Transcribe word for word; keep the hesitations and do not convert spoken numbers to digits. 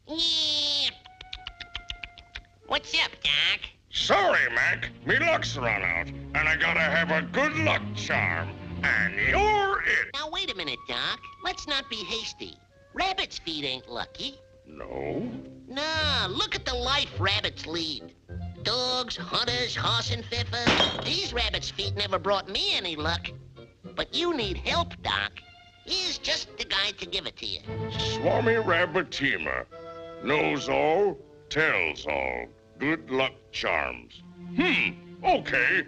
Yeah. What's up, Doc? Sorry, Mac. Me luck's run out, and I gotta have a good luck charm. And you're it. Now, wait a minute, Doc. Let's not be hasty. Rabbit's feet ain't lucky. No? Nah, look at the life rabbits lead. Dogs, hunters, horse and pfeffer. These rabbits' feet never brought me any luck. But you need help, Doc. Here's just the guy to give it to you. Swami Rabbitima. Knows all, tells all. Good luck charms. Hmm, okay.